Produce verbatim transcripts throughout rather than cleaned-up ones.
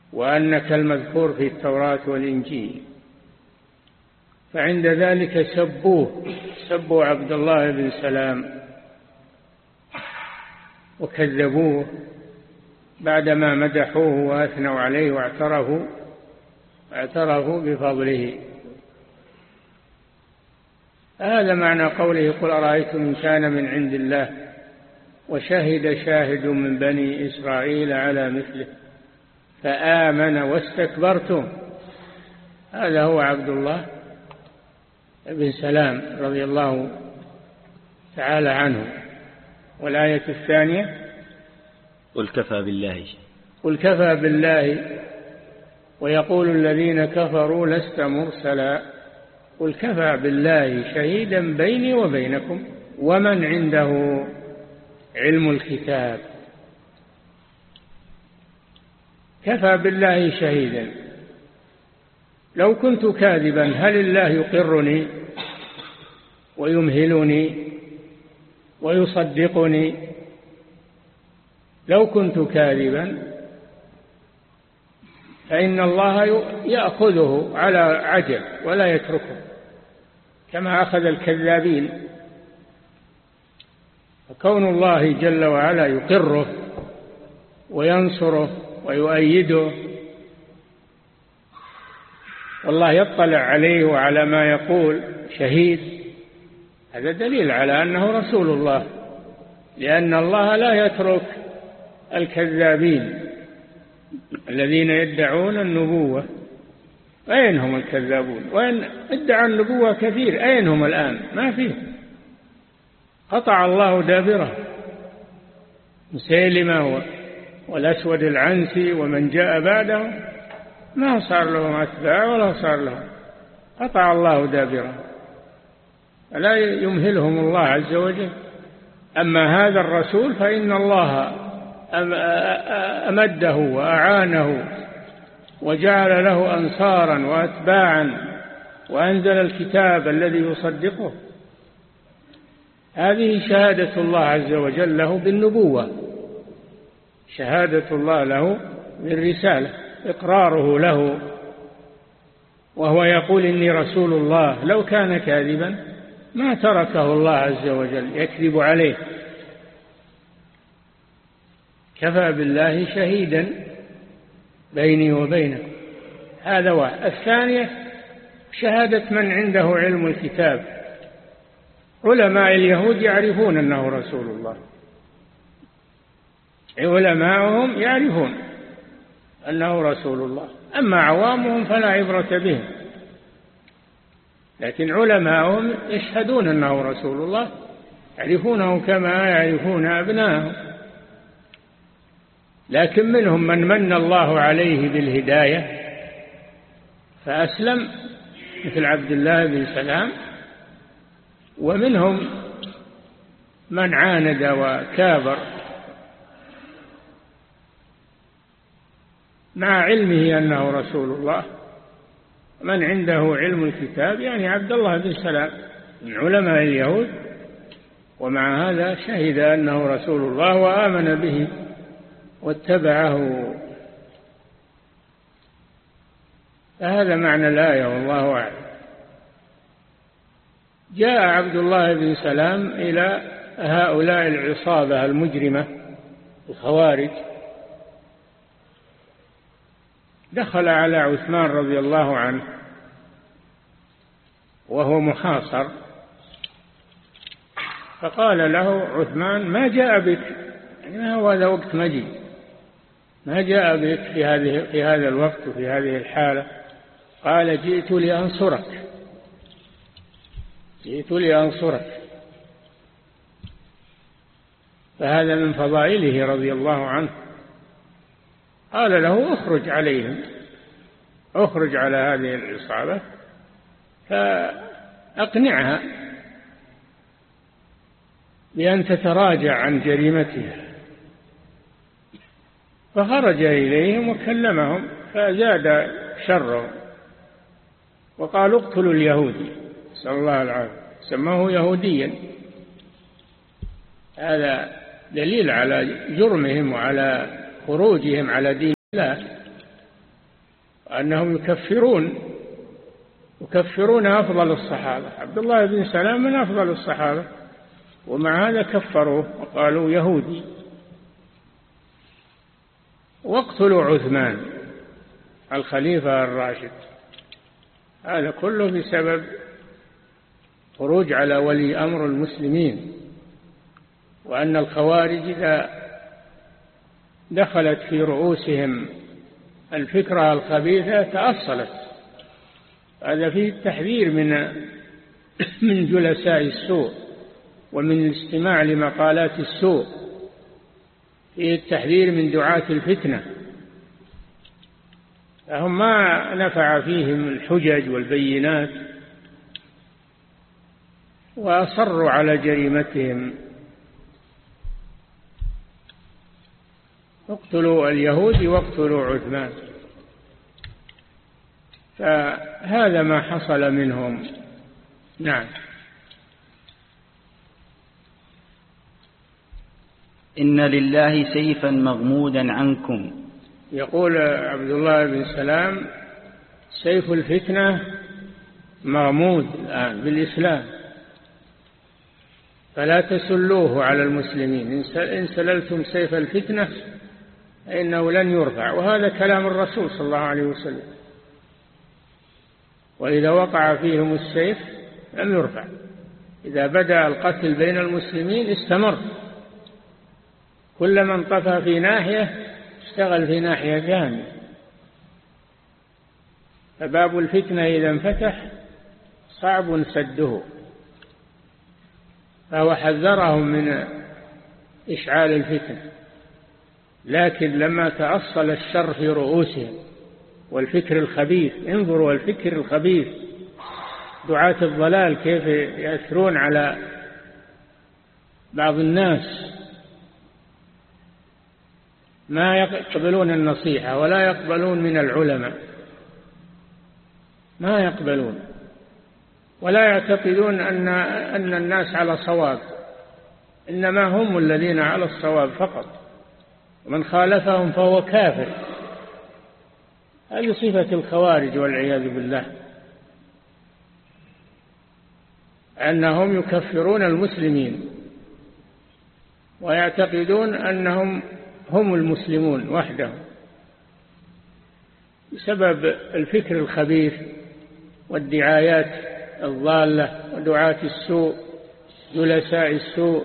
وأنك المذكور في التوراة والإنجيل. فعند ذلك سبوه سبوا عبد الله بن سلام وكذبوه بعدما مدحوه وأثنوا عليه واعترفوا اعترفوا بفضله. هذا معنى قوله قل أرأيتم إن كان من عند الله وشهد شاهد من بني إسرائيل على مثله فآمن واستكبرتم. هذا هو عبد الله بن سلام رضي الله تعالى عنه. والآية الثانية قل كفى بالله قل كفى بالله ويقول الذين كفروا لست مرسلا قل كفى بالله شهيدا بيني وبينكم ومن عنده علم الكتاب. كفى بالله شهيدا. لو كنت كاذبا هل الله يقرني ويمهلني ويصدقني؟ لو كنت كاذبا فإن الله يأخذه على عجل ولا يتركه كما أخذ الكذابين. فكون الله جل وعلا يقره وينصره ويؤيده والله يطلع عليه وعلى ما يقول شهيد، هذا دليل على أنه رسول الله، لأن الله لا يترك الكذابين الذين يدعون النبوة. أين هم الكذابون؟ وإن ادعى النبوة كثير أين هم الآن؟ ما فيه. قطع الله دابره مسيلمة والأسود العنسي ومن جاء بعده ما صار لهم أتباع ولا صار لهم، قطع الله دابره، لا يمهلهم الله عز وجل. أما هذا الرسول فإن الله أمده وأعانه وجعل له أنصارا وأتباعا وأنزل الكتاب الذي يصدقه. هذه شهادة الله عز وجل له بالنبوة، شهادة الله له بالرسالة، إقراره له وهو يقول إني رسول الله. لو كان كاذبا ما تركه الله عز وجل يكذب عليه. كفى بالله شهيدا بيني وبينك. هذا واحد. الثانية شهادة من عنده علم الكتاب. علماء اليهود يعرفون أنه رسول الله، علماءهم يعرفون أنه رسول الله، أما عوامهم فلا عبرة بهم، لكن علماءهم يشهدون أنه رسول الله، يعرفونه كما يعرفون أبنائهم. لكن منهم من من الله عليه بالهداية فأسلم مثل عبد الله بن سلام، ومنهم من عاند وكابر مع علمه أنه رسول الله. من عنده علم الكتاب يعني عبد الله بن سلام من علماء اليهود، ومع هذا شهد أنه رسول الله وآمن به واتبعه. فهذا معنى الآية والله أعلم. جاء عبد الله بن سلام إلى هؤلاء العصابة المجرمة الخوارج، دخل على عثمان رضي الله عنه وهو محاصر، فقال له عثمان ما جاء بك، يعني ما هو هذا وقت مجيء، ما جاء بك في هذه في هذا الوقت وفي هذه الحالة؟ قال جئت لأنصرك، جئت لأنصرك. فهذا من فضائله رضي الله عنه. قال له اخرج عليهم، اخرج على هذه العصابة فأقنعها بأن تتراجع عن جريمتها. فخرج إليهم وكلمهم فزاد شرهم وقالوا اقتلوا اليهودي، نسأل الله العافية، سماه يهوديا. هذا دليل على جرمهم وعلى خروجهم على دين الله. أنهم يكفرون يكفرون أفضل الصحابة. عبد الله بن سلام من أفضل الصحابة، ومع هذا كفروه وقالوا يهودي. واقتلوا عثمان الخليفة الراشد، هذا كله بسبب خروج على ولي أمر المسلمين، وأن الخوارج إذا دخلت في رؤوسهم الفكرة الخبيثة تأصلت. هذا فيه التحذير من من جلساء السوء ومن الاستماع لمقالات السوء، فيه التحذير من دعاة الفتنة، فهم ما نفع فيهم الحجج والبينات وأصروا على جريمتهم. اقتلوا اليهود واقتلوا عثمان، فهذا ما حصل منهم. نعم. إن لله سيفا مغمودا عنكم. يقول عبد الله بن سلام سيف الفتنة مغمود الآن بالإسلام، فلا تسلوه على المسلمين. إن سللتم سيف الفتنة إنه لن يرفع، وهذا كلام الرسول صلى الله عليه وسلم. وإذا وقع فيهم السيف لم يرفع. إذا بدأ القتل بين المسلمين استمر، كلما انطفى في ناحية اشتغل في ناحية ثانية. فباب الفتنة إذا انفتح صعب سده، فهو حذرهم من إشعال الفتنة. لكن لما تأصل الشر في رؤوسهم والفكر الخبيث، انظروا الفكر الخبيث، دعاة الضلال كيف يأثرون على بعض الناس، ما يقبلون النصيحة ولا يقبلون من العلماء، ما يقبلون، ولا يعتقدون أن أن الناس على صواب، إنما هم الذين على الصواب فقط، ومن خالفهم فهو كافر. هذه صفة الخوارج والعياذ بالله، أنهم يكفرون المسلمين ويعتقدون أنهم هم المسلمون وحدهم بسبب الفكر الخبيث والدعايات الضالة ودعاة السوء جلساء السوء.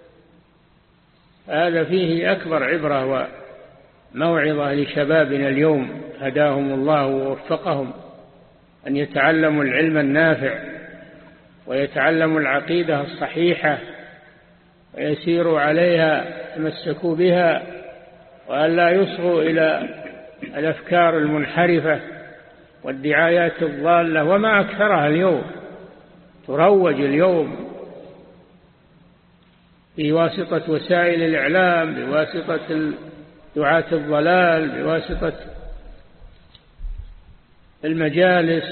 هذا فيه أكبر عبرة وموعظة لشبابنا اليوم هداهم الله ووفقهم، أن يتعلموا العلم النافع ويتعلموا العقيدة الصحيحة ويسيروا عليها يتمسكوا بها، وأن لا يصغوا إلى الأفكار المنحرفة والدعايات الضالة، وما أكثرها اليوم تروج اليوم بواسطة وسائل الإعلام، بواسطة دعاة الضلال، بواسطة المجالس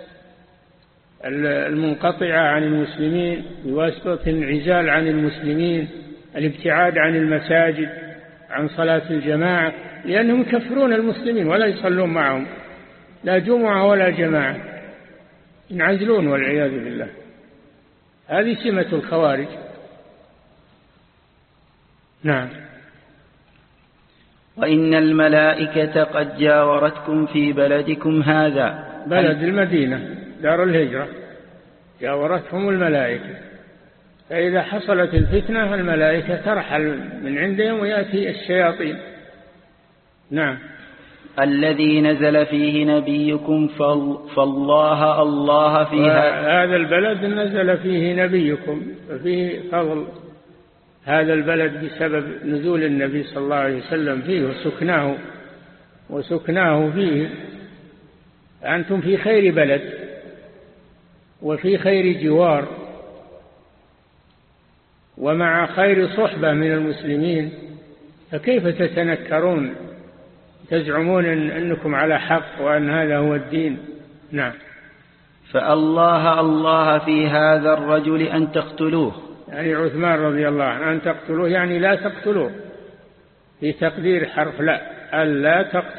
المنقطعة عن المسلمين، بواسطة الانعزال عن المسلمين، الابتعاد عن المساجد، عن صلاة الجماعة، لأنهم يكفرون المسلمين ولا يصلون معهم لا جمعة ولا جماعة، ينعزلون والعياذ بالله. هذه سمة الخوارج. نعم. وإن الملائكة قد جاورتكم في بلدكم هذا، بلد المدينة دار الهجرة، جاورتهم الملائكة، فإذا حصلت الفتنة الملائكة ترحل من عندهم ويأتي الشياطين. نعم. الذي نزل فيه نبيكم فالله الله فيها. هذا البلد نزل فيه نبيكم، ففيه فضل هذا البلد بسبب نزول النبي صلى الله عليه وسلم فيه وسكناه وسكناه فيه. أنتم في خير بلد وفي خير جوار ومع خير صحبة من المسلمين، فكيف تتنكرون تزعمون إن أنكم على حق وأن هذا هو الدين؟ نعم. فالله الله في هذا الرجل أن تقتلوه، يعني عثمان رضي الله عنه أن تقتلوه، يعني لا تقتلوه، في تقدير حرف لا، ألا تقتلوه.